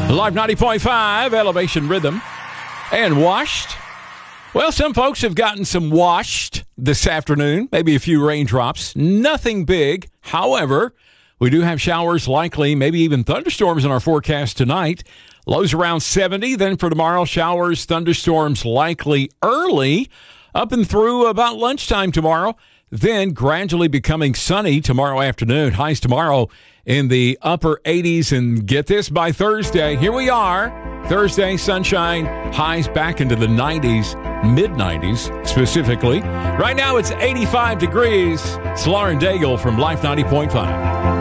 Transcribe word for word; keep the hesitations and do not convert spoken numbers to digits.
Live ninety point five, Elevation Rhythm, and washed. Well, some folks have gotten some washed this afternoon, maybe a few raindrops. Nothing big. However, we do have showers likely, maybe even thunderstorms in our forecast tonight. Lows around seventy. Then for tomorrow, showers, thunderstorms likely early up and through about lunchtime tomorrow. Then gradually becoming sunny tomorrow afternoon. Highs tomorrow in the upper eighties. And get this, by Thursday, here we are. Thursday, sunshine, highs back into the nineties, mid nineties specifically. Right now it's eighty-five degrees. It's Lauren Daigle from Life ninety point five.